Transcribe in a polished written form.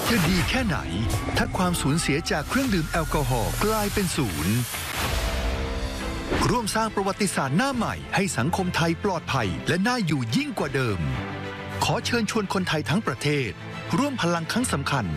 จะดีแค่ไหนถ้าความสูญเสียจากเครื่องดื่มแอลกอฮอล์กลายเป็นศูนย์ร่วมสร้างประวัติศาสตร์หน้าใหม่ให้สังคมไทยปลอดภัยและน่าอยู่ยิ่งกว่าเดิมขอเชิญชวนคนไทยทั้งประเทศร่วมพลังครั้งสำคัญ